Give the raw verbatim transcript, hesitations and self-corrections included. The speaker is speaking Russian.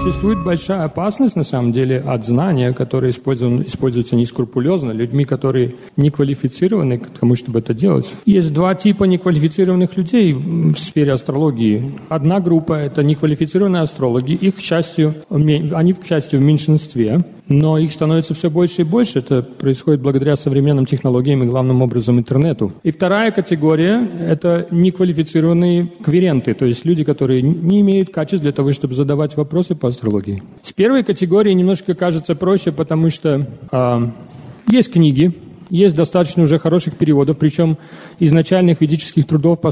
Существует большая опасность, на самом деле, от знания, которое используется нескрупулезно, людьми, которые не квалифицированы к тому, чтобы это делать. Есть два типа неквалифицированных людей в сфере астрологии. Одна группа — это неквалифицированные астрологи. Их, к счастью, они, к счастью, в меньшинстве, но их становится все больше и больше. Это происходит благодаря современным технологиям и, главным образом, интернету. И вторая категория — это неквалифицированные кверенты, то есть люди, которые не имеют качеств для того, чтобы задавать вопросы по астрологии. С первой категорией немножко кажется проще, потому что э, есть книги, есть достаточно уже хороших переводов, причем изначальных ведических трудов по